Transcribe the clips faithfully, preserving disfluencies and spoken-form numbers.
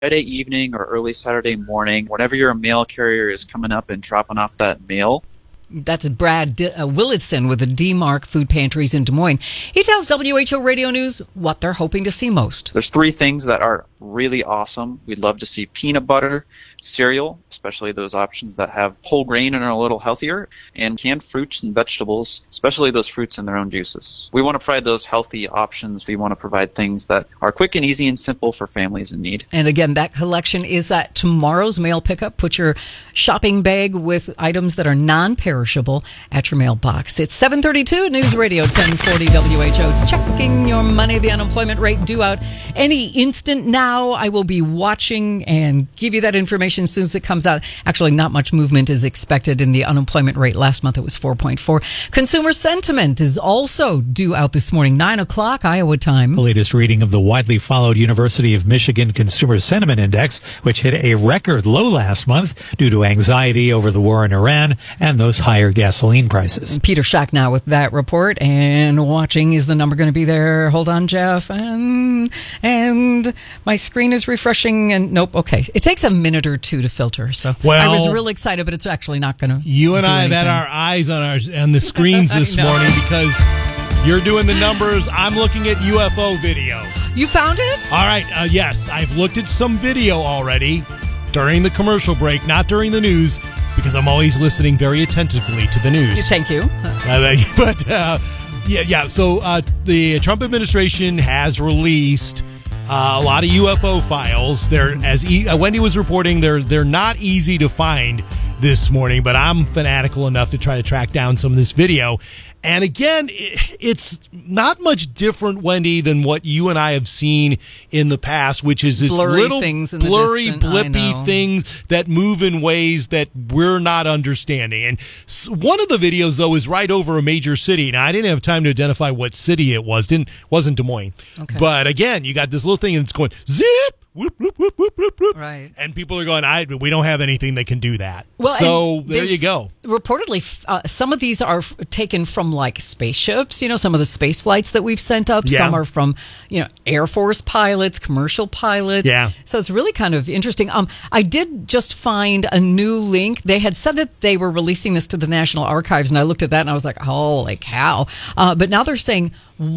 Friday evening or early Saturday morning, whenever your mail carrier is coming up and dropping off that mail. That's Brad D- uh, Willardson with the D-Mark Food Pantries in Des Moines. He tells W H O Radio News what they're hoping to see most. There's three things that are really awesome. We'd love to see peanut butter, cereal, especially those options that have whole grain and are a little healthier, and canned fruits and vegetables, especially those fruits in their own juices. We want to provide those healthy options. We want to provide things that are quick and easy and simple for families in need. And again, that collection is at tomorrow's mail pickup. Put your shopping bag with items that are non-perishable at your mailbox. It's seven thirty-two, News Radio ten forty W H O. Checking your money, the unemployment rate due out any instant now. I will be watching and give you that information as soon as it comes out. Actually, not much movement is expected in the unemployment rate. Last month it was four point four. Consumer sentiment is also due out this morning, nine o'clock Iowa time. The latest reading of the widely followed University of Michigan Consumer Sentiment Index, which hit a record low last month due to anxiety over the war in Iran and those higher gasoline prices. And Peter Schack now with that report, and watching. Is the number going to be there? Hold on, Jeff. And, and my screen is refreshing, and nope. Okay, it takes a minute or two to filter. So well, I was real excited, but it's actually not going to. You and I have had our eyes on our on the screens this morning because you're doing the numbers. I'm looking at U F O video. You found it? All right. Uh, yes, I've looked at some video already during the commercial break, not during the news, because I'm always listening very attentively to the news. Thank you. Uh, but uh, yeah, yeah. So uh, the Trump administration has released Uh, a lot of U F O files. They're, as e- uh, Wendy was reporting, they're they're not easy to find this morning, but I'm fanatical enough to try to track down some of this video. And again, it, it's not much different, Wendy, than what you and I have seen in the past, which is it's blurry little things in blurry, the distant, blippy things that move in ways that we're not understanding. And one of the videos, though, is right over a major city. Now, I didn't have time to identify what city it was. Didn't wasn't Des Moines. Okay. But again, you got this little thing and it's going zip. Whoop, whoop, whoop, whoop, whoop, whoop. Right. And people are going, I, we don't have anything that can do that. Well, so there you go. Reportedly, uh, some of these are f- taken from like spaceships, you know, some of the space flights that we've sent up. Yeah. Some are from, you know, Air Force pilots, commercial pilots. Yeah. So it's really kind of interesting. Um, I did just find a new link. They had said that they were releasing this to the National Archives, and I looked at that and I was like, holy cow. Uh, but now they're saying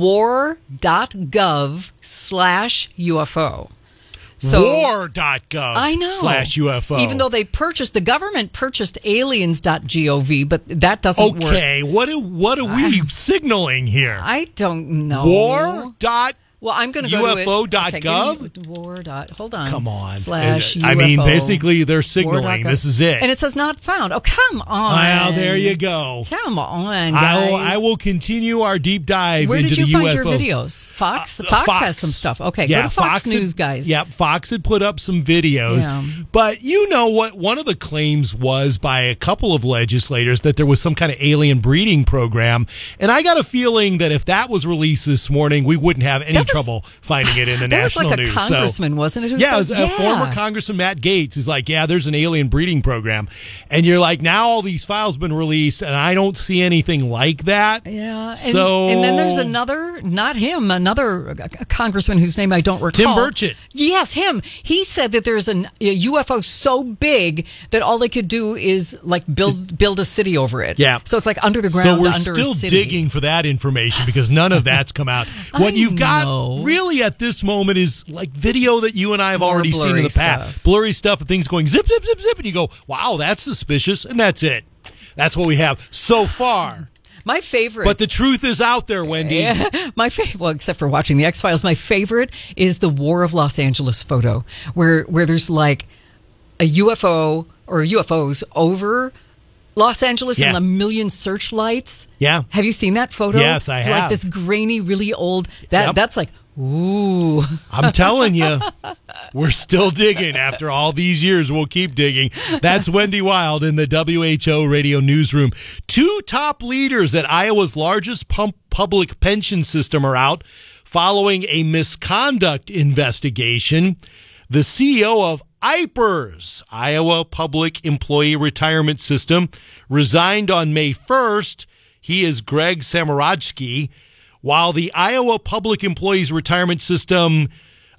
war.gov slash UFO. So, war dot gov I know. slash U F O. Even though they purchased, the government purchased aliens dot gov, but that doesn't work. Okay, what are, what are we I, signaling here? I don't know. War dot Well, I'm going to go U F O dot gov? to it. Okay, war. Dot, hold on. Come on. Slash I U F O. mean, basically, they're signaling this is it. And it says not found. Oh, come on. Well, there you go. Come on, guys. I will, I will continue our deep dive Where into did you the find U F O. your videos? Fox? Uh, Fox? Fox has some stuff. Okay, yeah, go to Fox, Fox News, had, guys. Yeah, Fox had put up some videos. Yeah. But you know what? One of the claims was by a couple of legislators that there was some kind of alien breeding program. And I got a feeling that if that was released this morning, we wouldn't have any was, trouble finding it in the that national was like a news. congressman, so, wasn't it? Who yeah, said, it was a yeah. former Congressman Matt Gaetz is like, yeah, there's an alien breeding program. And you're like, now all these files have been released, and I don't see anything like that. Yeah. And, so, and then there's another, not him, another congressman whose name I don't recall. Tim Burchett. Yes, him. He said that there's an, a U F O so big that all they could do is like build build a city over it. Yeah. So it's like under the ground, So we're under still a city. digging for that information because none of that's come out. What I you've got know. really at this moment is like video that you and I have More already seen in the blurry past. stuff. Blurry stuff and things going zip, zip, zip, zip. And you go, wow, that's suspicious. And that's it. That's what we have so far. My favorite. But the truth is out there, Wendy. Yeah, my favorite, well, except for watching the X-Files, my favorite is the War of Los Angeles photo, where where there's like a U F O or U F Os over Los Angeles Yeah. and a million searchlights. Yeah. Have you seen that photo? Yes, I it's have. Like this grainy, really old. That Yep. That's like, ooh. I'm telling you, we're still digging. After all these years, we'll keep digging. That's Wendy Wild in the W H O Radio Newsroom. Two top leaders at Iowa's largest pump public pension system are out following a misconduct investigation. The C E O of I P E R S, Iowa Public Employee Retirement System, resigned on May first. He is Greg Samorajski. While the Iowa Public Employees Retirement System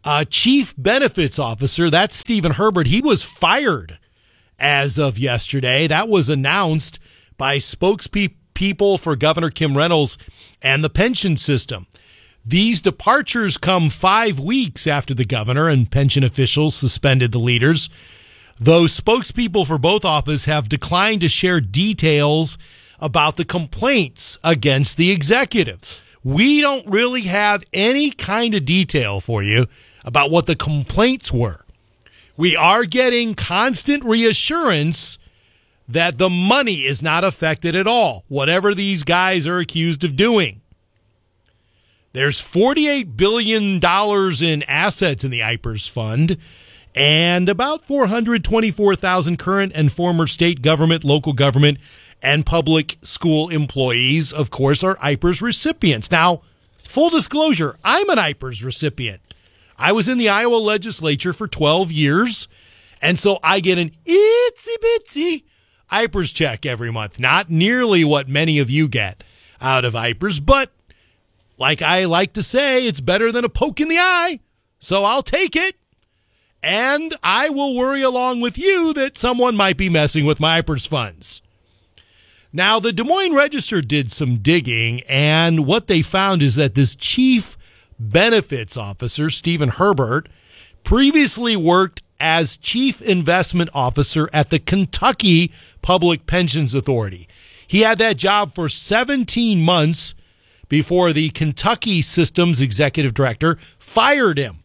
Uh, Chief Benefits Officer, that's Stephen Herbert. He was fired as of yesterday. That was announced by spokespeople for Governor Kim Reynolds and the pension system. These departures come five weeks after the governor and pension officials suspended the leaders, though spokespeople for both offices have declined to share details about the complaints against the executive. We don't really have any kind of detail for you about what the complaints were. We are getting constant reassurance that the money is not affected at all, whatever these guys are accused of doing. There's forty-eight billion dollars in assets in the I P E R S fund, and about four hundred twenty-four thousand current and former state government, local government, and public school employees, of course, are I P E R S recipients. Now, full disclosure, I'm an I P E R S recipient. I was in the Iowa legislature for twelve years, and so I get an itsy-bitsy I P E R S check every month. Not nearly what many of you get out of I P E R S, but like I like to say, it's better than a poke in the eye, so I'll take it. And I will worry along with you that someone might be messing with my I P E R S funds. Now, the Des Moines Register did some digging, and what they found is that this Chief Benefits Officer, Stephen Herbert, previously worked as Chief Investment Officer at the Kentucky Public Pensions Authority. He had that job for seventeen months before the Kentucky Systems Executive Director fired him.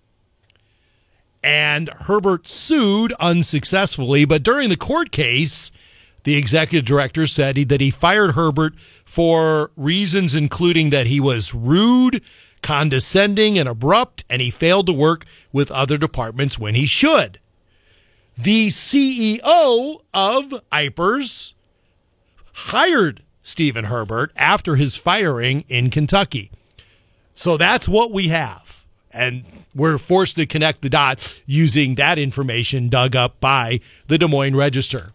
And Herbert sued unsuccessfully, but during the court case, the executive director said he, that he fired Herbert for reasons including that he was rude, condescending, and abrupt, and he failed to work with other departments when he should. The C E O of I P E R S hired Stephen Herbert after his firing in Kentucky. So that's what we have. And we're forced to connect the dots using that information dug up by the Des Moines Register.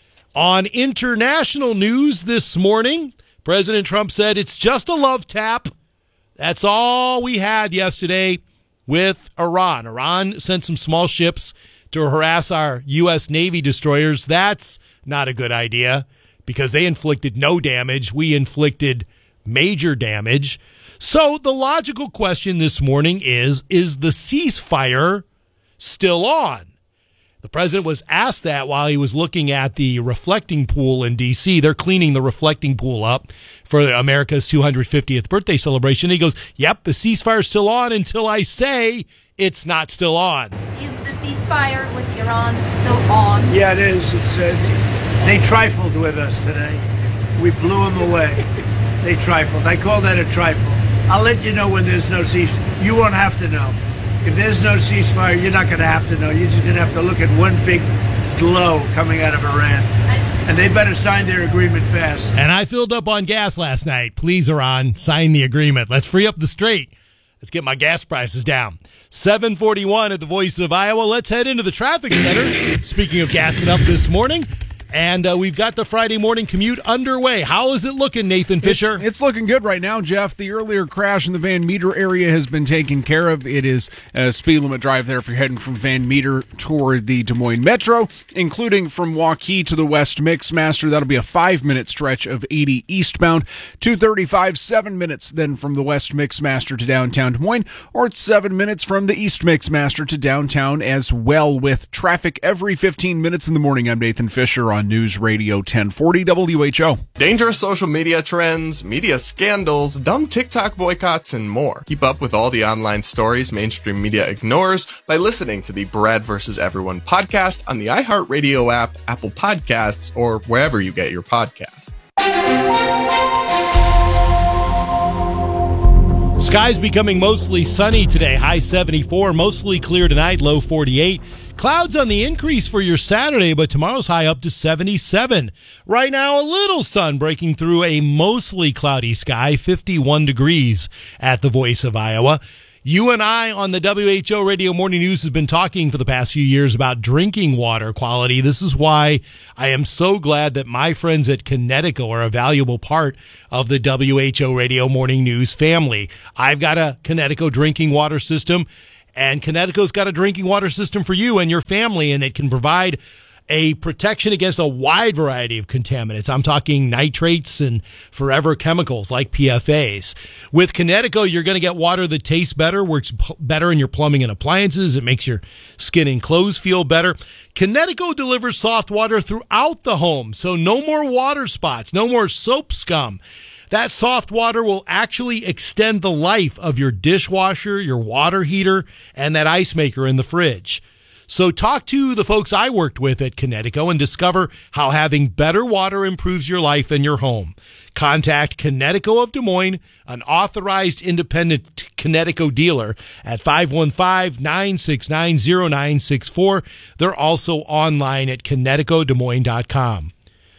On international news this morning, President Trump said it's just a love tap. That's all we had yesterday with Iran. Iran sent some small ships to harass our U S Navy destroyers. That's not a good idea because they inflicted no damage. We inflicted major damage. So the logical question this morning is, is the ceasefire still on? The president was asked that while he was looking at the reflecting pool in D C. They're cleaning the reflecting pool up for America's two hundred fiftieth birthday celebration. He goes, yep, the ceasefire's still on until I say it's not still on. Is the ceasefire with Iran still on? Yeah, it is. It's uh, they trifled with us today. We blew them away. They trifled. I call that a trifle. I'll let you know when there's no ceasefire. You won't have to know. If there's no ceasefire, you're not going to have to know. You're just going to have to look at one big glow coming out of Iran. And they better sign their agreement fast. And I filled up on gas last night. Please, Iran, sign the agreement. Let's free up the strait. Let's get my gas prices down. seven forty-one at the Voice of Iowa. Let's head into the traffic center. Speaking of gassing up this morning. And uh, we've got the Friday morning commute underway. How is it looking, Nathan Fisher? It's, it's looking good right now, Jeff. The earlier crash in the Van Meter area has been taken care of. It is a speed limit drive there if you're heading from Van Meter toward the Des Moines Metro, including from Waukee to the West Mixmaster. That'll be a five-minute stretch of eighty eastbound. two thirty-five, seven minutes then from the West Mixmaster to downtown Des Moines, or it's seven minutes from the East Mixmaster to downtown as well, with traffic every fifteen minutes in the morning. I'm Nathan Fisher on News Radio ten forty W H O. Dangerous social media trends, media scandals, dumb TikTok boycotts, and more. Keep up with all the online stories mainstream media ignores by listening to the Brad versus. Everyone podcast on the iHeartRadio app, Apple Podcasts, or wherever you get your podcasts. Skies becoming mostly sunny today, high seventy-four, mostly clear tonight, low forty-eight. Clouds on the increase for your Saturday, but tomorrow's high up to seventy-seven. Right now, a little sun breaking through a mostly cloudy sky, fifty-one degrees at the Voice of Iowa. You and I on the W H O Radio Morning News have been talking for the past few years about drinking water quality. This is why I am so glad that my friends at Connecticut are a valuable part of the W H O Radio Morning News family. I've got a Connecticut drinking water system, And Connecticut's got a drinking water system for you and your family, and it can provide a protection against a wide variety of contaminants. I'm talking nitrates and forever chemicals like P F As. With Connecticut, you're going to get water that tastes better, works p- better in your plumbing and appliances. It makes your skin and clothes feel better. Connecticut delivers soft water throughout the home, so no more water spots, no more soap scum. That soft water will actually extend the life of your dishwasher, your water heater, and that ice maker in the fridge. So talk to the folks I worked with at Connecticut and discover how having better water improves your life and your home. Contact Connecticut of Des Moines, an authorized independent Connecticut dealer, at five one five, nine six nine, zero nine six four. They're also online at Connecticut Des Moines dot com.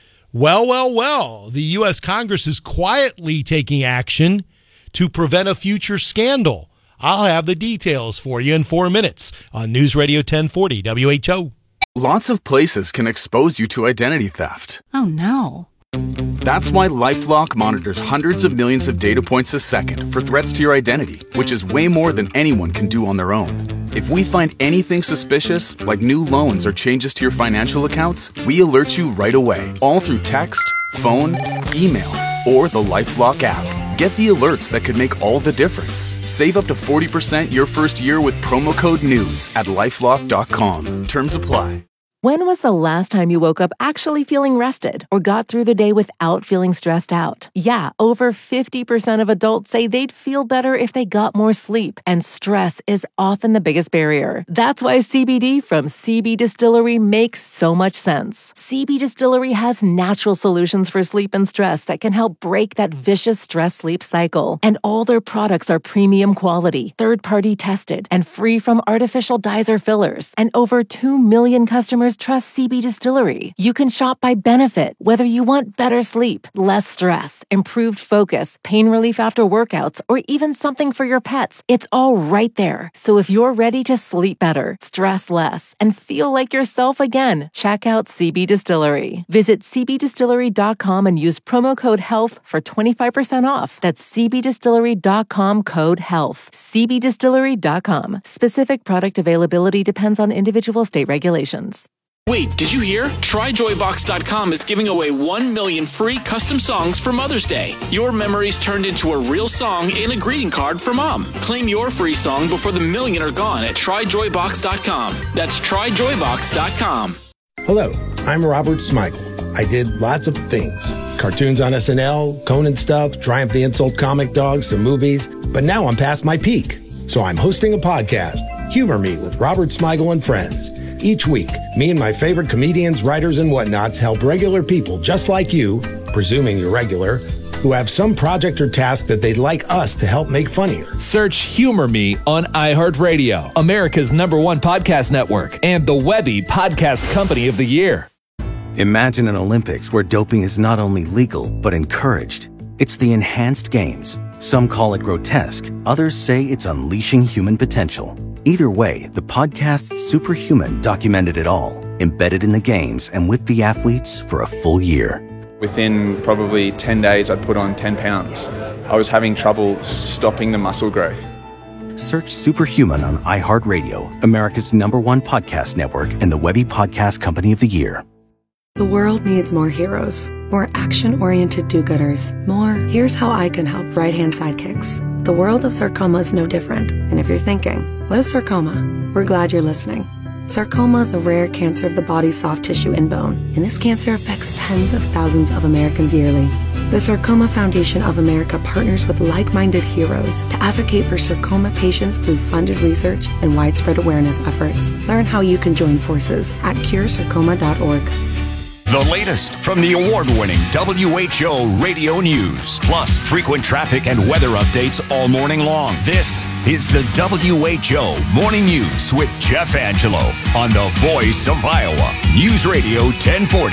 Well, well, well, the U S Congress is quietly taking action to prevent a future scandal. I'll have the details for you in four minutes on News Radio ten forty W H O. Lots of places can expose you to identity theft. Oh, no. That's why LifeLock monitors hundreds of millions of data points a second for threats to your identity, which is way more than anyone can do on their own. If we find anything suspicious, like new loans or changes to your financial accounts, we alert you right away, all through text, phone, email, or the LifeLock app. Get the alerts that could make all the difference. Save up to forty percent your first year with promo code NEWS at lifelock dot com. Terms apply. When was the last time you woke up actually feeling rested or got through the day without feeling stressed out? Yeah, over fifty percent of adults say they'd feel better if they got more sleep, and stress is often the biggest barrier. That's why C B D from C B Distillery makes so much sense. C B Distillery has natural solutions for sleep and stress that can help break that vicious stress-sleep cycle. And all their products are premium quality, third-party tested, and free from artificial dyes or fillers. And over two million customers trust C B Distillery. You can shop by benefit, whether you want better sleep, less stress, improved focus, pain relief after workouts, or even something for your pets. It's all right there. So if you're ready to sleep better, stress less, and feel like yourself again, check out C B Distillery. Visit c b distillery dot com and use promo code HEALTH for twenty-five percent off. That's c b distillery dot com code HEALTH. c b distillery dot com. Specific product availability depends on individual state regulations. Wait, did you hear? Try joy box dot com is giving away one million free custom songs for Mother's Day. Your memories turned into a real song and a greeting card for Mom. Claim your free song before the million are gone at try joy box dot com. That's try joy box dot com. Hello, I'm Robert Smigel. I did lots of things. Cartoons on S N L, Conan stuff, Triumph the Insult comic dogs, some movies. But now I'm past my peak. So I'm hosting a podcast, Humor Me with Robert Smigel and Friends. Each week, me and my favorite comedians, writers, and whatnots help regular people just like you, presuming you're regular, who have some project or task that they'd like us to help make funnier. Search Humor Me on iHeartRadio, America's number one podcast network, and the Webby Podcast Company of the Year. Imagine an Olympics where doping is not only legal, but encouraged. It's the enhanced games. Some call it grotesque. Others say it's unleashing human potential. Either way, the podcast Superhuman documented it all, embedded in the games and with the athletes for a full year. Within probably ten days, I'd put on ten pounds. I was having trouble stopping the muscle growth. Search Superhuman on iHeartRadio, America's number one podcast network, and the Webby Podcast Company of the Year. The world needs more heroes, more action-oriented do-gooders, more here's how I can help right-hand sidekicks. The world of sarcoma is no different, and if you're thinking, what is sarcoma? We're glad you're listening. Sarcoma is a rare cancer of the body's soft tissue and bone, and this cancer affects tens of thousands of Americans yearly. The Sarcoma Foundation of America partners with like-minded heroes to advocate for sarcoma patients through funded research and widespread awareness efforts. Learn how you can join forces at cure sarcoma dot org. The latest from the award-winning W H O Radio News, plus frequent traffic and weather updates all morning long. This is the W H O Morning News with Jeff Angelo on the Voice of Iowa, News Radio ten forty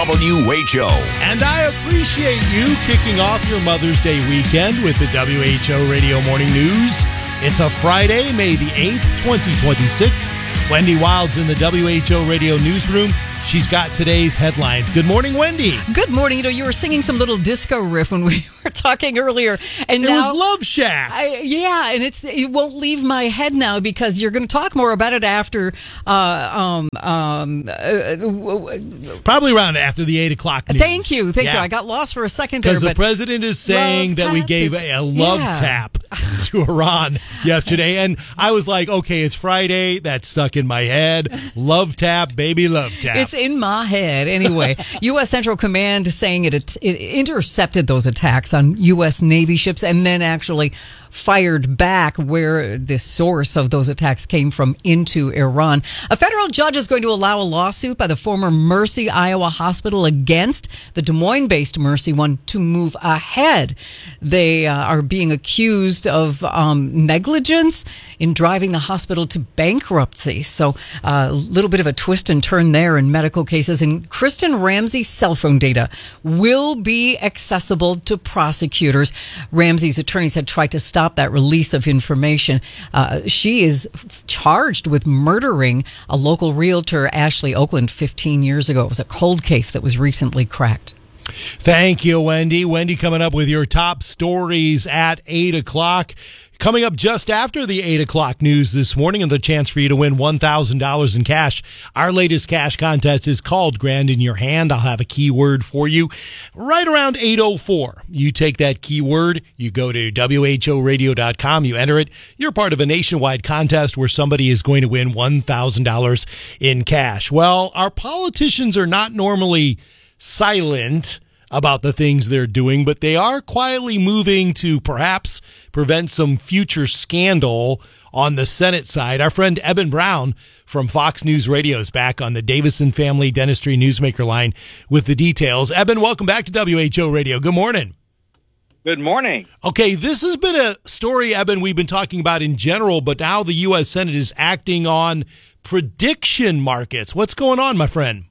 W H O. And I appreciate you kicking off your Mother's Day weekend with the W H O Radio Morning News. It's a Friday, May the eighth, twenty twenty-six. Wendy Wild's in the W H O Radio Newsroom. She's got today's headlines. Good morning, Wendy. Good morning. You know, you were singing some little disco riff when we were talking earlier, and it now, was Love Shack. I, yeah, and it's it won't leave my head now because you're going to talk more about it after, uh, um, um, uh, probably around after the eight o'clock news. Thank you, thank yeah. you. I got lost for a second there because the but president is saying that we gave a, a love yeah. tap to Iran yesterday, and I was like, okay, it's Friday. That's stuck in my head. Love tap, baby, love tap. It's in my head anyway. U S. Central Command saying it, it intercepted those attacks on U S. Navy ships and then actually fired back where the source of those attacks came from into Iran. A federal judge is going to allow a lawsuit by the former Mercy, Iowa hospital against the Des Moines-based Mercy one to move ahead. They uh, are being accused of um, negligence in driving the hospital to bankruptcy. So a uh, little bit of a twist and turn there in medical cases. And Kristen Ramsey's cell phone data will be accessible to prosecutors. Ramsey's attorneys had tried to stop that release of information. Uh, she is f- charged with murdering a local realtor, Ashley Oakland, fifteen years ago. It was a cold case that was recently cracked. Thank you, Wendy. Wendy coming up with your top stories at eight o'clock. Coming up just after the eight o'clock news this morning and the chance for you to win one thousand dollars in cash. Our latest cash contest is called Grand in Your Hand. I'll have a keyword for you right around eight oh four. You take that keyword, you go to W H O radio dot com, you enter it. You're part of a nationwide contest where somebody is going to win one thousand dollars in cash. Well, our politicians are not normally silent about the things they're doing, but they are quietly moving to perhaps prevent some future scandal on the Senate side. Our friend Eben Brown from Fox News Radio is back on the Davison Family Dentistry Newsmaker line with the details. Eben, welcome back to W H O Radio. Good morning. Good morning. Okay, this has been a story, Eben, we've been talking about in general, but now the U S. Senate is acting on prediction markets. What's going on, my friend?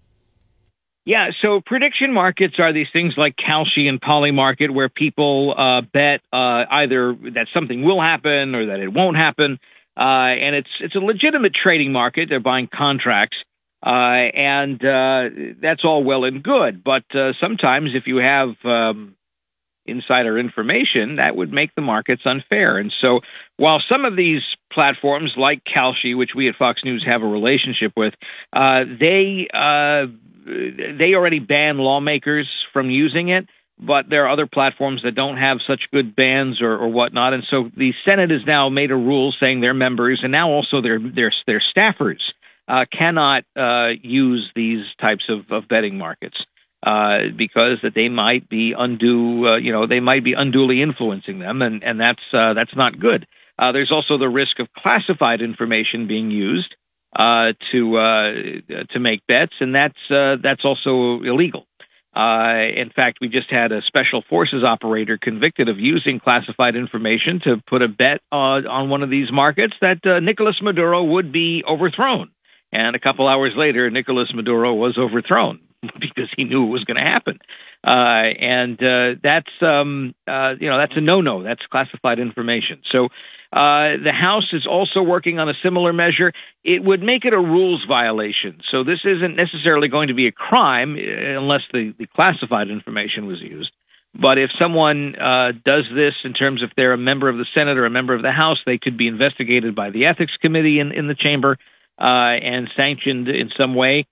Yeah, so prediction markets are these things like Kalshi and Polymarket where people uh, bet uh, either that something will happen or that it won't happen. Uh, and it's it's a legitimate trading market. They're buying contracts. Uh, and uh, that's all well and good. But uh, sometimes if you have um, insider information, that would make the markets unfair. And so while some of these platforms like Kalshi, which we at Fox News have a relationship with, uh, they... Uh, They already ban lawmakers from using it, but there are other platforms that don't have such good bans or, or whatnot. And so the Senate has now made a rule saying their members and now also their their their staffers uh, cannot uh, use these types of, of betting markets uh, because that they might be undue, uh, you know, they might be unduly influencing them, and and that's uh, that's not good. Uh, there's also the risk of classified information being used uh, to uh, to make bets, and that's uh, that's also illegal. Uh, in fact, we just had a special forces operator convicted of using classified information to put a bet uh, on one of these markets that uh, Nicolas Maduro would be overthrown. And a couple hours later, Nicolas Maduro was overthrown because he knew it was going to happen. Uh, and uh, that's um, uh, you know that's a no-no. That's classified information. So. Uh, the House is also working on a similar measure. It would make it a rules violation. So this isn't necessarily going to be a crime unless the, the classified information was used. But if someone uh, does this in terms of they're a member of the Senate or a member of the House, they could be investigated by the Ethics Committee in, in the chamber uh, and sanctioned in some way.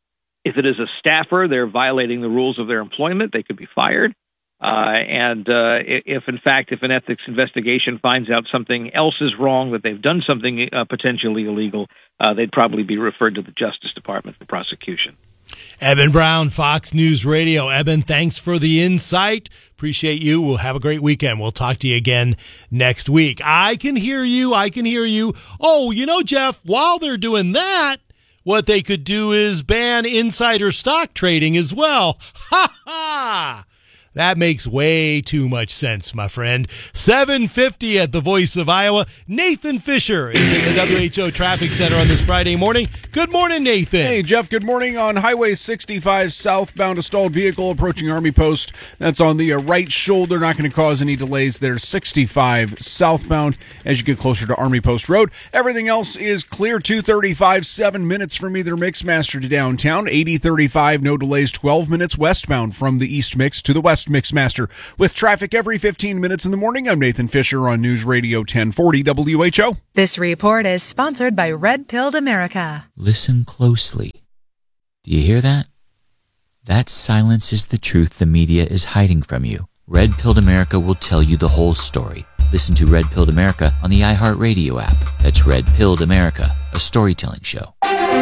If it is a staffer, they're violating the rules of their employment. They could be fired. Uh, and uh, if, in fact, if an ethics investigation finds out something else is wrong, that they've done something uh, potentially illegal, uh, they'd probably be referred to the Justice Department for prosecution. Eben Brown, Fox News Radio. Eben, thanks for the insight. Appreciate you. We'll have a great weekend. We'll talk to you again next week. I can hear you. I can hear you. Oh, you know, Jeff, while they're doing that, what they could do is ban insider stock trading as well. Ha ha! That makes way too much sense, my friend. seven fifty at the Voice of Iowa. Nathan Fisher is in the W H O Traffic Center on this Friday morning. Good morning, Nathan. Hey, Jeff, good morning. On Highway sixty-five southbound, a stalled vehicle approaching Army Post. That's on the uh, right shoulder. Not going to cause any delays there. sixty-five southbound as you get closer to Army Post Road. Everything else is clear. two thirty-five, seven minutes from either Mixmaster to downtown. eighty thirty-five, no delays. twelve minutes westbound from the East Mix to the West Mixmaster. With traffic every fifteen minutes in the morning, I'm Nathan Fisher on News Radio ten forty W H O. This report is sponsored by Red Pilled America. Listen closely. Do you hear that? That silence is the truth the media is hiding from you. Red Pilled America will tell you the whole story. Listen to Red Pilled America on the iHeartRadio app. That's Red Pilled America, a storytelling show.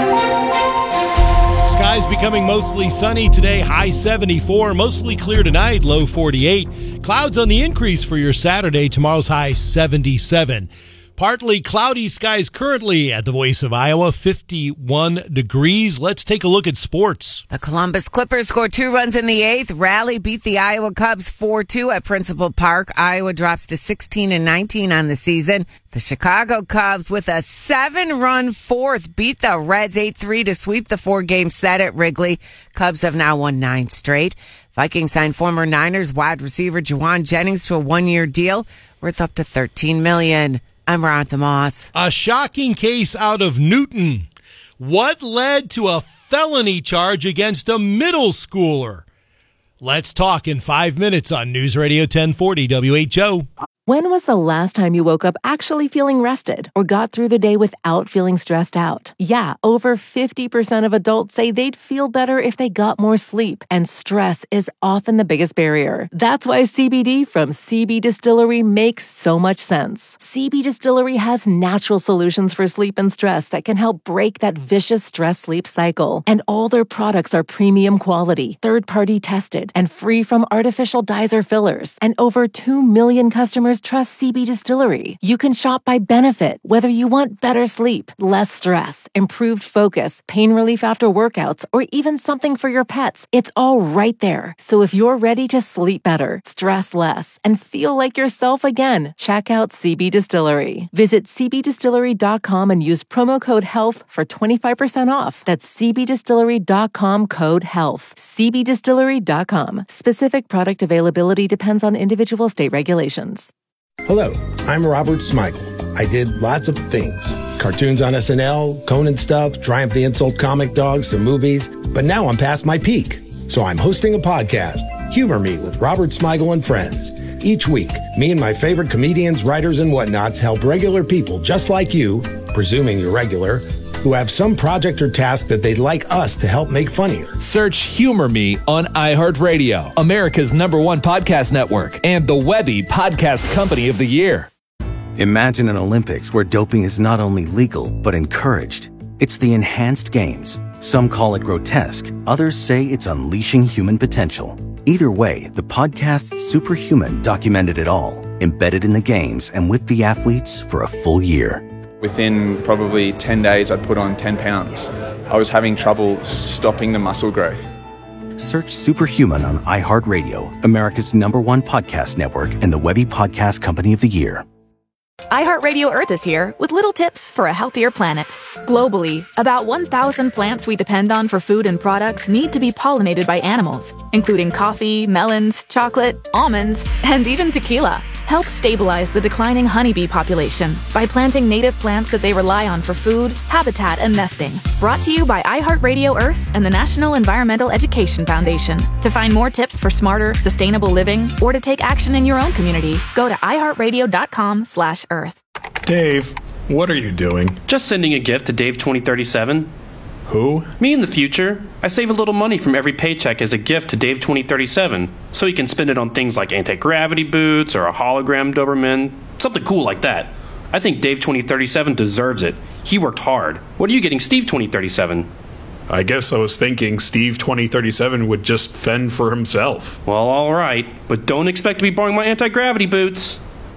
Skies becoming mostly sunny today, high seventy-four, mostly clear tonight, low forty-eight. Clouds on the increase for your Saturday, tomorrow's high seventy-seven. Partly cloudy skies currently at the Voice of Iowa, fifty-one degrees. Let's take a look at sports. The Columbus Clippers scored two runs in the eighth. Raleigh beat the Iowa Cubs four two at Principal Park. Iowa drops to sixteen and nineteen on the season. The Chicago Cubs with a seven-run fourth beat the Reds eight three to sweep the four-game set at Wrigley. Cubs have now won nine straight. Vikings signed former Niners wide receiver Juwan Jennings to a one-year deal worth up to thirteen million dollars. I'm Ron Moss. A shocking case out of Newton. What led to a felony charge against a middle schooler? Let's talk in five minutes on News Radio ten forty W H O. When was the last time you woke up actually feeling rested or got through the day without feeling stressed out? Yeah, over fifty percent of adults say they'd feel better if they got more sleep, and stress is often the biggest barrier. That's why C B D from C B Distillery makes so much sense. C B Distillery has natural solutions for sleep and stress that can help break that vicious stress-sleep cycle. And all their products are premium quality, third-party tested, and free from artificial dyes or fillers. And over two million customers trust C B Distillery. You can shop by benefit, whether you want better sleep, less stress, improved focus, pain relief after workouts, or even something for your pets. It's all right there. So if you're ready to sleep better, stress less, and feel like yourself again, check out C B Distillery. Visit c b distillery dot com and use promo code HEALTH for twenty-five percent off. That's c b distillery dot com code HEALTH. c b distillery dot com. Specific product availability depends on individual state regulations. Hello, I'm Robert Smigel. I did lots of things. Cartoons on S N L, Conan stuff, Triumph the Insult comic dogs, some movies. But now I'm past my peak. So I'm hosting a podcast, Humor Me with Robert Smigel and Friends. Each week, me and my favorite comedians, writers, and whatnots help regular people just like you, presuming you're regular, who have some project or task that they'd like us to help make funnier. Search Humor Me on iHeartRadio, America's number one podcast network, and the Webby Podcast Company of the Year. Imagine an Olympics where doping is not only legal, but encouraged. It's the Enhanced Games. Some call it grotesque. Others say it's unleashing human potential. Either way, the podcast Superhuman documented it all, embedded in the games and with the athletes for a full year. Within probably ten days, I'd put on ten pounds. I was having trouble stopping the muscle growth. Search Superhuman on iHeartRadio, America's number one podcast network and the Webby Podcast Company of the Year. iHeartRadio Earth is here with little tips for a healthier planet. Globally, about one thousand plants we depend on for food and products need to be pollinated by animals, including coffee, melons, chocolate, almonds, and even tequila. Help stabilize the declining honeybee population by planting native plants that they rely on for food, habitat, and nesting. Brought to you by iHeartRadio Earth and the National Environmental Education Foundation. To find more tips for smarter, sustainable living, or to take action in your own community, go to iHeartRadio.com slash Earth. Dave, what are you doing? Just sending a gift to Dave twenty thirty-seven. Who? Me in the future. I save a little money from every paycheck as a gift to Dave twenty thirty-seven, so he can spend it on things like anti-gravity boots or a hologram Doberman, something cool like that. I think Dave twenty thirty-seven deserves it. He worked hard. What are you getting Steve twenty thirty-seven? I guess I was thinking Steve twenty thirty-seven would just fend for himself. Well, all right, but don't expect to be borrowing my anti-gravity boots.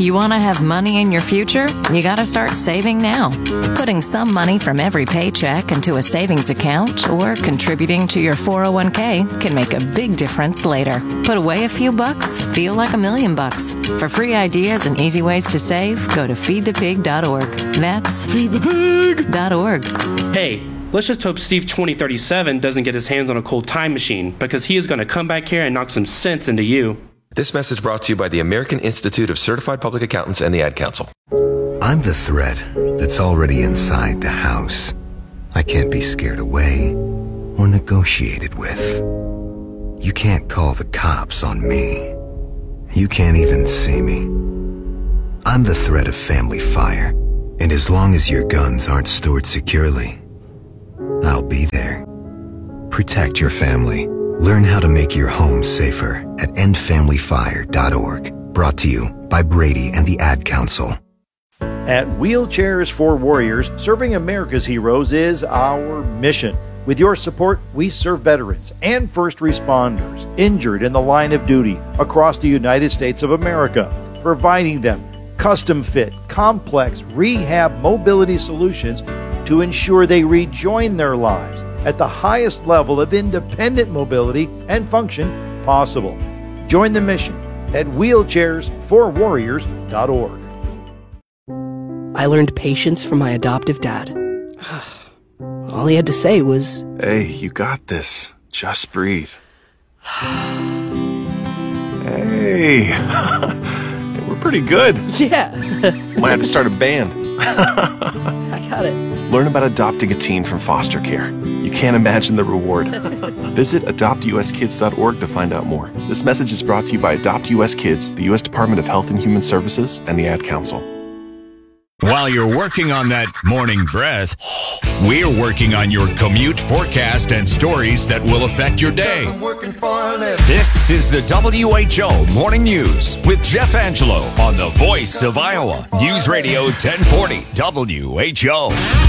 You want to have money in your future? You got to start saving now. Putting some money from every paycheck into a savings account or contributing to your four oh one k can make a big difference later. Put away a few bucks, feel like a million bucks. For free ideas and easy ways to save, go to feed the pig dot org. That's feed the pig dot org. Hey, let's just hope Steve twenty thirty-seven doesn't get his hands on a cold time machine, because he is going to come back here and knock some sense into you. This message brought to you by the American Institute of Certified Public Accountants and the Ad Council. I'm the threat that's already inside the house. I can't be scared away or negotiated with. You can't call the cops on me. You can't even see me. I'm the threat of family fire, and as long as your guns aren't stored securely, I'll be there. Protect your family. Learn how to make your home safer at end family fire dot org. Brought to you by Brady and the Ad Council. At Wheelchairs for Warriors, serving America's heroes is our mission. With your support, we serve veterans and first responders injured in the line of duty across the United States of America, providing them custom-fit, complex rehab mobility solutions to ensure they rejoin their lives at the highest level of independent mobility and function possible. Join the mission at wheelchairs for warriors dot org. I learned patience from my adoptive dad. All he had to say was, "Hey, you got this. Just breathe." Hey, we're pretty good. Yeah. Might have to start a band. I got it. Learn about adopting a teen from foster care. You can't imagine the reward. Visit adopt u s kids dot org to find out more. This message is brought to you by Adopt U S Kids, the U S Department of Health and Human Services, and the Ad Council. While you're working on that morning breath, we're working on your commute forecast and stories that will affect your day. This is the W H O Morning News with Jeff Angelo on the Voice of Iowa. News Radio ten forty W H O.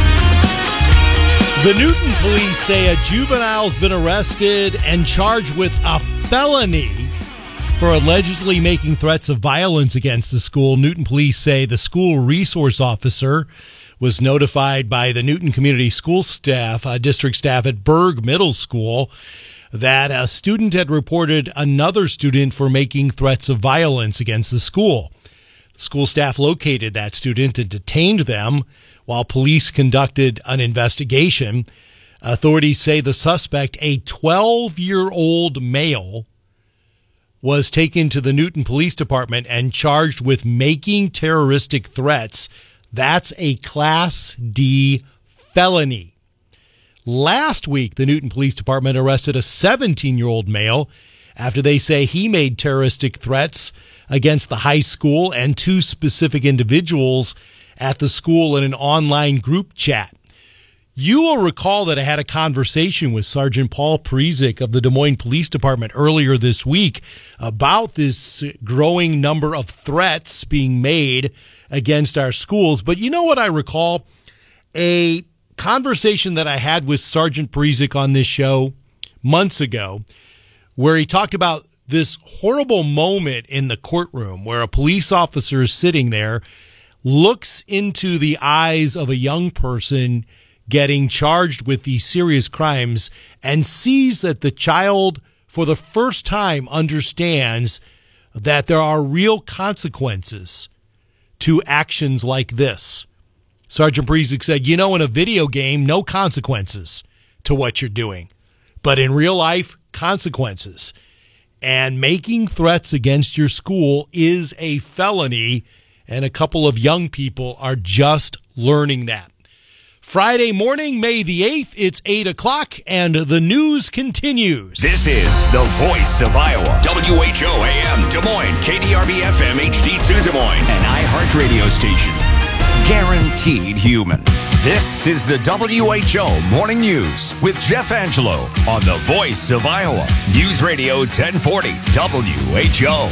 The Newton police say a juvenile's been arrested and charged with a felony for allegedly making threats of violence against the school. Newton police say the school resource officer was notified by the Newton Community School staff, uh, district staff at Berg Middle School, that a student had reported another student for making threats of violence against the school. The school staff located that student and detained them while police conducted an investigation. Authorities say the suspect, a twelve-year-old male, was taken to the Newton Police Department and charged with making terroristic threats. That's a Class D felony. Last week, the Newton Police Department arrested a seventeen-year-old male after they say he made terroristic threats against the high school and two specific individuals at the school in an online group chat. You will recall that I had a conversation with Sergeant Paul Prizik of the Des Moines Police Department earlier this week about this growing number of threats being made against our schools. But you know what I recall? A conversation that I had with Sergeant Prizik on this show months ago, where he talked about this horrible moment in the courtroom where a police officer is sitting there, looks into the eyes of a young person getting charged with these serious crimes, and sees that the child for the first time understands that there are real consequences to actions like this. Sergeant Prizik said, you know, in a video game, no consequences to what you're doing, but in real life, consequences. And making threats against your school is a felony, and a couple of young people are just learning that. Friday morning, May the eighth, it's eight o'clock, and the news continues. This is the Voice of Iowa. W H O A M Des Moines, K D R B F M H D two Des Moines, an iHeart radio station. Guaranteed human. This is the W H O Morning News with Jeff Angelo on the Voice of Iowa. News Radio ten forty W H O.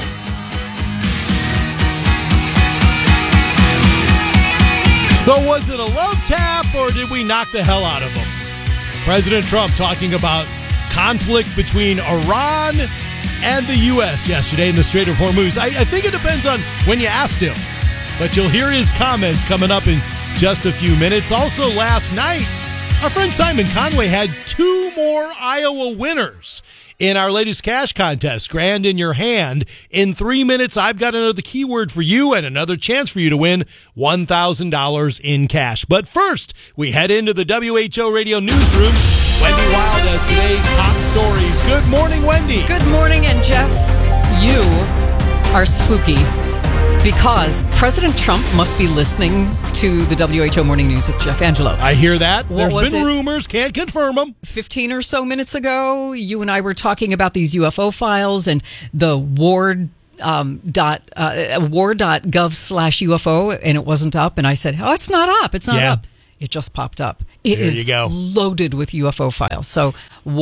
So was it a love tap, or did we knock the hell out of them? President Trump talking about conflict between Iran and the U S yesterday in the Strait of Hormuz. I, I think it depends on when you asked him, but you'll hear his comments coming up in just a few minutes. Also, last night, our friend Simon Conway had two more Iowa winners in our latest cash contest, Grand in Your Hand. In three minutes, I've got another keyword for you and another chance for you to win one thousand dollars in cash. But first, we head into the W H O Radio Newsroom. Wendy Wild has today's top stories. Good morning, Wendy. Good morning, and Jeff, you are spooky because President Trump must be listening to the W H O Morning News with Jeff Angelo. I hear that. What There's was been it? rumors, can't confirm them. fifteen or so minutes ago, you and I were talking about these U F O files and the Ward um, dot uh, war.gov slash UFO, and it wasn't up. And I said, oh, it's not up. It's not Yeah. up. It just popped up. It There is you go. loaded with U F O files. So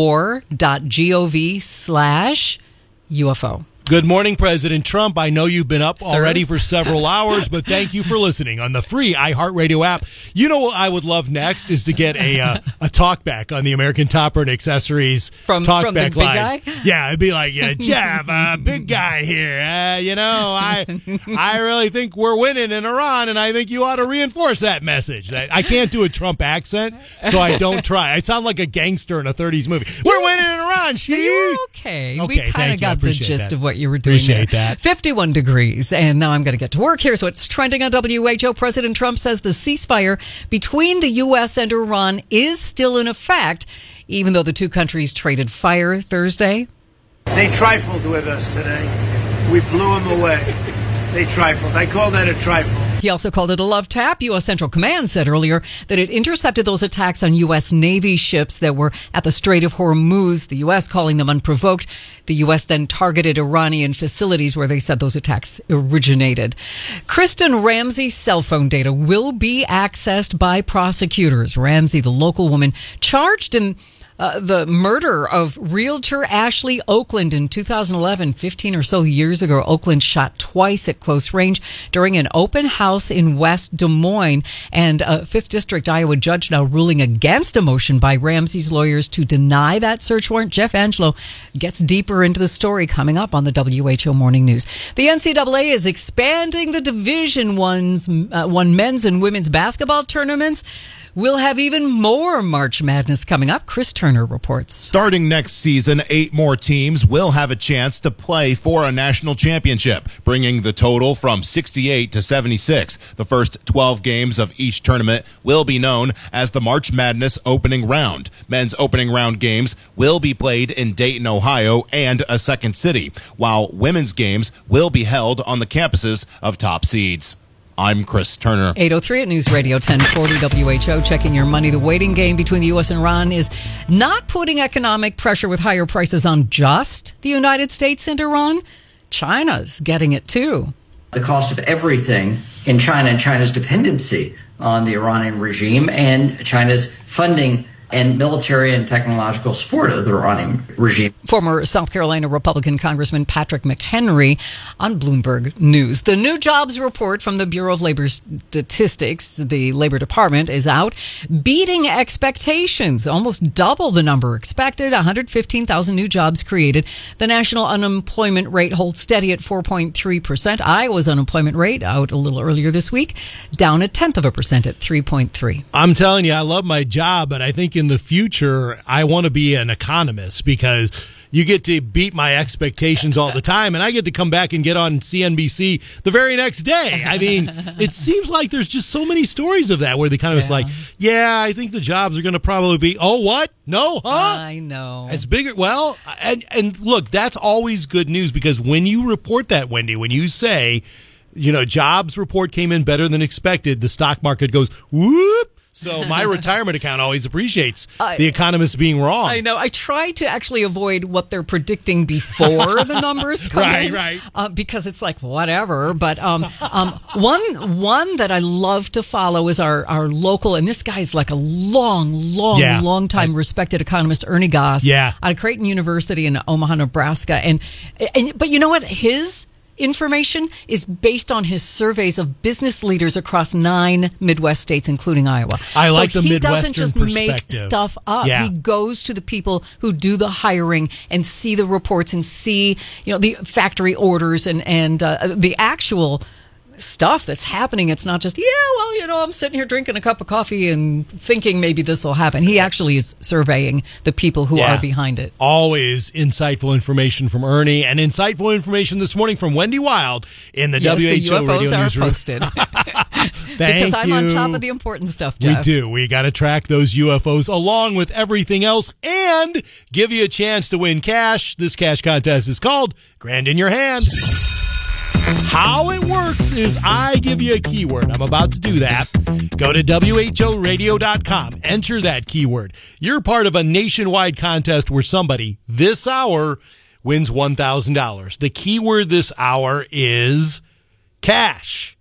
war.gov slash UFO. Good morning, President Trump. I know you've been up Sir? already for several hours, but thank you for listening on the free iHeartRadio app. You know what I would love next is to get a uh, a talkback on the American Topper and Accessories From- talkback from the big line. guy? Yeah, it'd be like, yeah, Jeff, uh, big guy here. Uh, you know, I I really think we're winning in Iran, and I think you ought to reinforce that message. I, I can't do a Trump accent, so I don't try. I sound like a gangster in a thirties movie. We're winning in Iran, she. You're okay. Okay, we kind thank of you. I got the appreciate gist that. of what you were doing. Appreciate there. that. fifty-one degrees, and now I'm going to get to work. Here's what's trending on W H O. President Trump says the ceasefire between the U S and Iran is still in effect, even though the two countries traded fire Thursday. They trifled with us today. We blew them away. They trifled. I call that a trifle. He also called it a love tap. U S. Central Command said earlier that it intercepted those attacks on U S. Navy ships that were at the Strait of Hormuz, the U S calling them unprovoked. The U S then targeted Iranian facilities where they said those attacks originated. Kristen Ramsey's cell phone data will be accessed by prosecutors. Ramsey, the local woman charged in Uh, the murder of realtor Ashley Oakland in two thousand eleven, fifteen or so years ago. Oakland shot twice at close range during an open house in West Des Moines. And a fifth District Iowa judge now ruling against a motion by Ramsey's lawyers to deny that search warrant. Jeff Angelo gets deeper into the story coming up on the W H O Morning News. The N C double A is expanding the Division One's, uh, one men's and women's basketball tournaments. We'll have even more March Madness coming up. Chris Turner reports. Starting next season, eight more teams will have a chance to play for a national championship, bringing the total from sixty-eight to seventy-six. The first twelve games of each tournament will be known as the March Madness opening round. Men's opening round games will be played in Dayton, Ohio, and a second city, while women's games will be held on the campuses of top seeds. I'm Chris Turner. eight oh three at News Radio ten forty W H O. Checking your money. The waiting game between the U S and Iran is not putting economic pressure with higher prices on just the United States and Iran. China's getting it too. The cost of everything in China and China's dependency on the Iranian regime and China's funding and military and technological support of the Iranian regime. Former South Carolina Republican Congressman Patrick McHenry on Bloomberg News. The new jobs report from the Bureau of Labor Statistics, the Labor Department, is out, beating expectations, almost double the number expected, one hundred fifteen thousand new jobs created. The national unemployment rate holds steady at four point three percent. Iowa's unemployment rate, out a little earlier this week, down a tenth of a percent at three point three. I'm telling you, I love my job, but I think in the future, I want to be an economist because you get to beat my expectations all the time, and I get to come back and get on C N B C the very next day. I mean, it seems like there's just so many stories of that where the economist's like, yeah, I think the jobs are going to probably be, oh, what? No, huh? I know. It's bigger. Well, and, and look, that's always good news because when you report that, Wendy, when you say, you know, jobs report came in better than expected, the stock market goes, whoop. So my retirement account always appreciates I, the economists being wrong. I know. I try to actually avoid what they're predicting before the numbers come right, in. Right, uh, because it's like, whatever. But um, um, one one that I love to follow is our, our local, and this guy's like a long, long, yeah. long time I, respected economist, Ernie Goss, yeah. out of Creighton University in Omaha, Nebraska. And, and But you know what? His information is based on his surveys of business leaders across nine Midwest states, including Iowa. I like so the he Midwestern doesn't just perspective. make stuff up. Yeah. He goes to the people who do the hiring and see the reports and see, you know, the factory orders and and uh, the actual stuff that's happening. It's not just, yeah, well, you know, I'm sitting here drinking a cup of coffee and thinking maybe this will happen. He actually is surveying the people who Yeah. are behind it. Always insightful information from Ernie, and insightful information this morning from Wendy Wild in the Yes, W H O the U F Os Radio are Newsroom. posted. Thank because I'm you. on top of the important stuff, We Jeff. do. We got to track those U F Os along with everything else and give you a chance to win cash. This cash contest is called Grand in Your Hand. How it works is I give you a keyword. I'm about to do that. Go to W H O radio dot com. Enter that keyword. You're part of a nationwide contest where somebody this hour wins one thousand dollars. The keyword this hour is cash.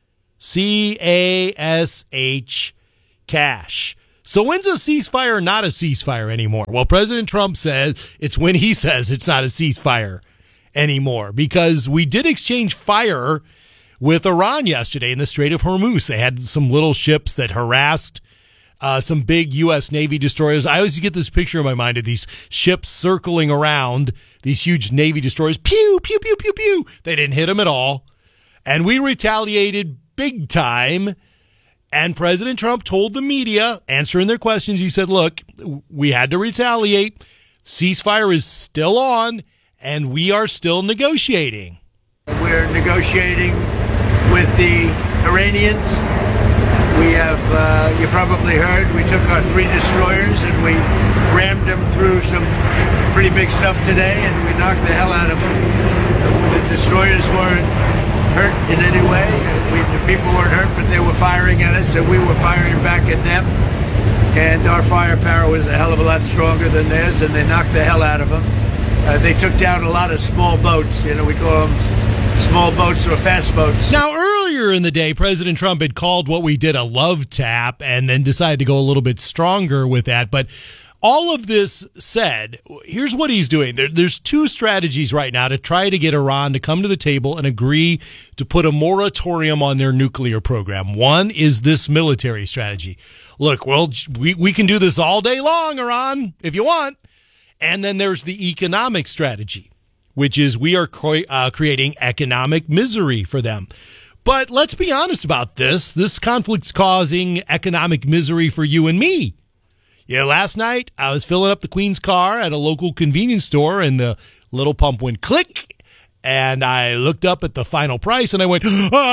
C A S H, cash. So when's a ceasefire not a ceasefire anymore? Well, President Trump says it's when he says it's not a ceasefire anymore, because we did exchange fire with Iran yesterday in the Strait of Hormuz. They had some little ships that harassed uh, some big U S Navy destroyers. I always get this picture in my mind of these ships circling around these huge Navy destroyers. Pew, pew, pew, pew, pew. They didn't hit them at all. And we retaliated big time. And President Trump told the media, answering their questions, he said, look, we had to retaliate. Ceasefire is still on, and we are still negotiating. We're negotiating with the Iranians. We have, uh, you probably heard, we took our three destroyers and we rammed them through some pretty big stuff today, and we knocked the hell out of them. The destroyers weren't hurt in any way. We, the people weren't hurt, but they were firing at us, and we were firing back at them. And our firepower was a hell of a lot stronger than theirs, and they knocked the hell out of them. Uh, they took down a lot of small boats. You know, we call them small boats or fast boats. Now, earlier in the day, President Trump had called what we did a love tap and then decided to go a little bit stronger with that. But all of this said, here's what he's doing. There, there's two strategies right now to try to get Iran to come to the table and agree to put a moratorium on their nuclear program. One is this military strategy. Look, well, we, we can do this all day long, Iran, if you want. And then there's the economic strategy, which is we are cre- uh, creating economic misery for them. But let's be honest about this. This conflict's causing economic misery for you and me. Yeah, last night I was filling up the Queen's car at a local convenience store, and the little pump went click, and I looked up at the final price, and I went,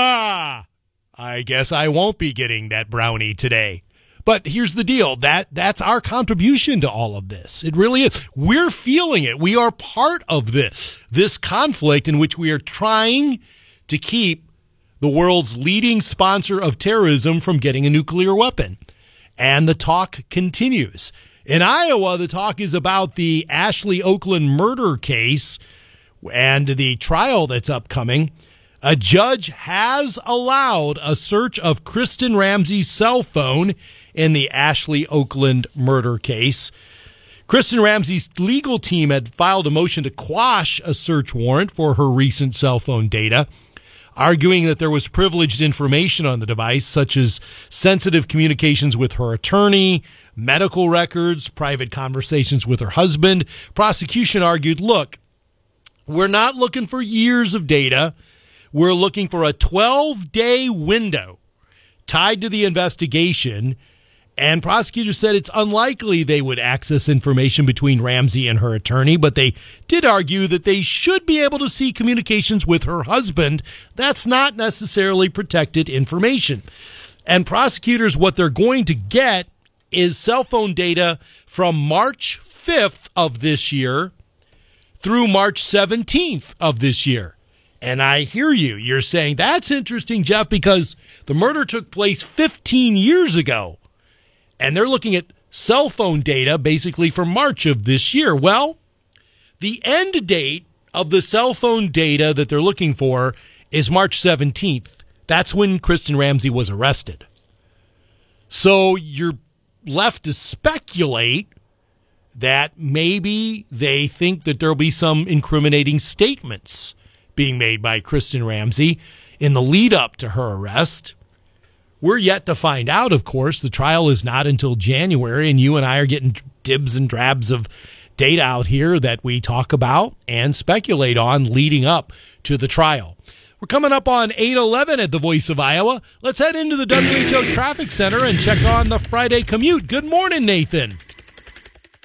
ah, I guess I won't be getting that brownie today. But here's the deal. That that's our contribution to all of this. It really is. We're feeling it. We are part of this, this conflict in which we are trying to keep the world's leading sponsor of terrorism from getting a nuclear weapon. And the talk continues. In Iowa, the talk is about the Ashley Oakland murder case and the trial that's upcoming. A judge has allowed a search of Kristen Ramsey's cell phone in the Ashley Oakland murder case. Kristen Ramsey's legal team had filed a motion to quash a search warrant for her recent cell phone data, arguing that there was privileged information on the device, such as sensitive communications with her attorney, medical records, private conversations with her husband. Prosecution argued, look, we're not looking for years of data. We're looking for a twelve-day window tied to the investigation. And prosecutors said it's unlikely they would access information between Ramsey and her attorney, but they did argue that they should be able to see communications with her husband. That's not necessarily protected information. And prosecutors, what they're going to get is cell phone data from March fifth of this year through March seventeenth of this year. And I hear you. You're saying, that's interesting, Jeff, because the murder took place fifteen years ago. And they're looking at cell phone data basically for March of this year. Well, the end date of the cell phone data that they're looking for is March seventeenth. That's when Kristen Ramsey was arrested. So you're left to speculate that maybe they think that there'll be some incriminating statements being made by Kristen Ramsey in the lead up to her arrest. We're yet to find out, of course. The trial is not until January, and you and I are getting dibs and drabs of data out here that we talk about and speculate on leading up to the trial. We're coming up on eight eleven at the Voice of Iowa. Let's head into the W H O Traffic Center and check on the Friday commute. Good morning, Nathan.